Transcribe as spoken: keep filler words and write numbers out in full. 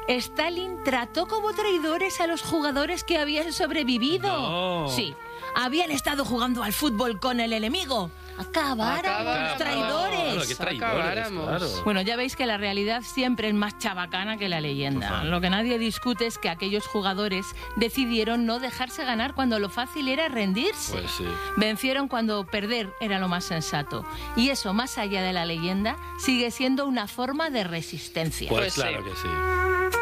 Stalin trató como traidores a los jugadores que habían sobrevivido. No. Sí, habían estado jugando al fútbol con el enemigo. Acabáramos, traidores. Claro, qué traidores, claro. Bueno, ya veis que la realidad siempre es más chabacana que la leyenda. Lo que nadie discute es que aquellos jugadores decidieron no dejarse ganar cuando lo fácil era rendirse. Pues sí. Vencieron cuando perder era lo más sensato. Y eso, más allá de la leyenda, sigue siendo una forma de resistencia. Pues, Pues claro sí. que sí.